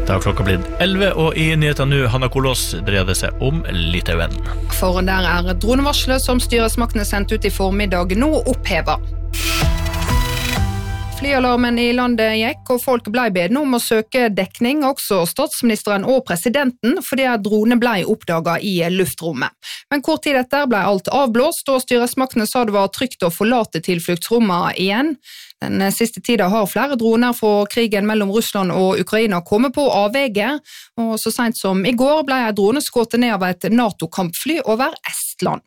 Da har klokka blitt 11, og i nyhetene nå, Hanna Kolås, dreier det seg om Litauen. For der dronevarslet som styresmaktene sendt ut i formiddag nå opphevet. Flyalarmen i landet gikk, og folk ble bedne om å søke dekning, også statsministeren og presidenten, fordi drone ble oppdaget i luftrommet. Men kort tid etter ble alt avblåst, og styresmaktene sa det var trygt å forlate tilfluktsrommet igjen. Den siste tiden har flere droner fra krigen mellom Russland og Ukraina kommet på avveie, og så sent som i går ble en drone skutt ned av et NATO-kampfly over Estland.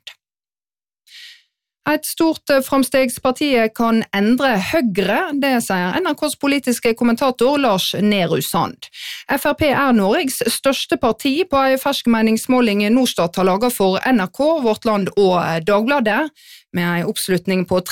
Et stort framstegspartiet kan endre Høyre, det sier NRKs politiske kommentator Lars Nehru Sand. FrP Norges største parti på en fersk meningsmåling Norstat har laget for NRK, Vårt Land og Dagbladet. Med en oppslutning på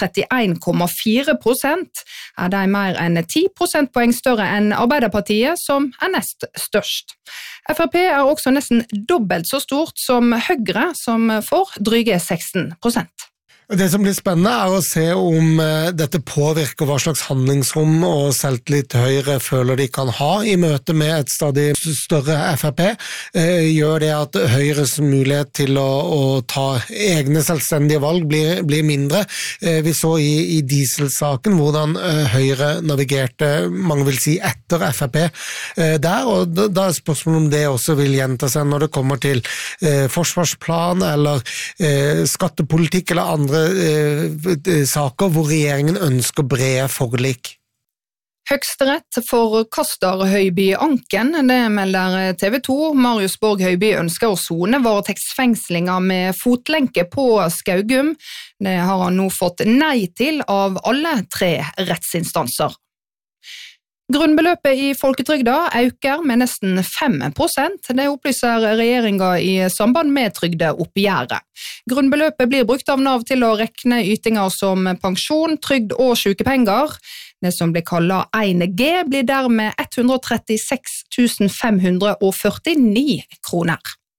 31,4% de mer enn 10 prosentpoeng større enn Arbeiderpartiet, som nest størst. FrP også nesten dobbelt så stort som Høyre, som får dryge 16%. Det som blir spennende å se om dette påvirker hva slags handlingsrom og selvtillit Høyre føler de kan ha i møte med et stadig større FrP. Gjør det at Høyres mulighet til å ta egne selvstendige valg blir mindre. Vi så i dieselsaken hvordan Høyre navigerte, mange vil si, etter FrP der, og da spørsmålet om det også vil gjenta seg når det kommer til forsvarsplan eller skattepolitikk eller andre saker hvor regjeringen ønsker brede forlik. Høyesterett forkaster Høiby anken, det melder TV 2. Marius Borg Høiby ønsker å sone varetektsfengslinger med fotlenke på Skaugum. Det har han nå fått nei til av alle 3 rettsinstanser. Grunnbeløpet i folketrygda øker med nesten 5%, det opplyser regjeringen i samband med trygdeoppgjøret. Grunnbeløpet blir brukt av Nav til å rekne ytinger som pensjon, trygd og sykepenger. Det som blir kallet 1G blir dermed 136 549 kroner.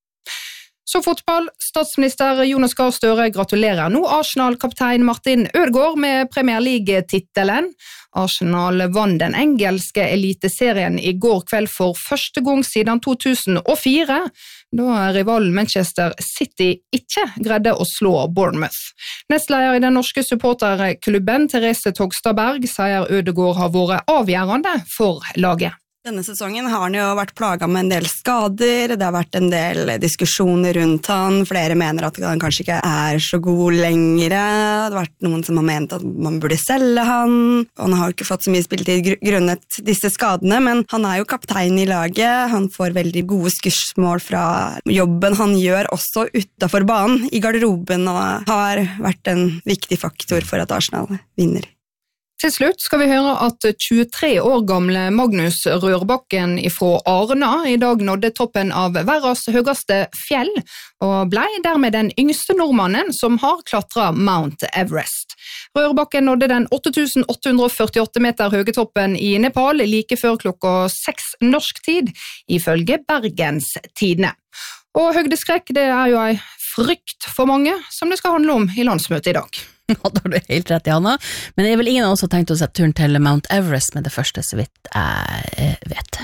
Så fotball. Statsminister Jonas Gahr Støre gratulerer nå Arsenal-kaptein Martin Ødegaard med Premier League-tittelen. Arsenal vant den engelske eliteserien i går kveld for første gang siden 2004, da rivalen Manchester City ikke greide å slå Bournemouth. Nestleder i den norske supporterklubben, Therese Togstadberg, sier Ødegaard har vært avgjørende for laget. Denne sesongen har han jo vært plaget med en del skader, det har vært en del diskusjoner rundt han, flere mener at han kanskje ikke er så god lenger, det har vært noen som har ment at man burde selge han, og han har jo ikke fått så mye spilletid grunnet disse skadene, men han er jo kaptein i laget, han får veldig gode skussmål fra jobben han gjør også utenfor banen, i garderoben, og har vært en viktig faktor for at Arsenal vinner. Til slutt skal vi høre at 23 år gamle Magnus Rørbakken fra Arna i dag nådde toppen av verdens høyeste fjell, og ble dermed den yngste nordmannen som har klatret Mount Everest. Rørbakken nådde den 8.848 meter høye toppen i Nepal like før klokka 6 norsk tid, ifølge Bergens Tidende. Og høydeskrekk, det er jo en frykt for mange, som det skal handle om i landsmøtet i dag. Ja, da har du helt rett, Janna. Men det er vel ingen av oss som har tenkt å sette turen til Mount Everest med det første, så vidt jeg vet.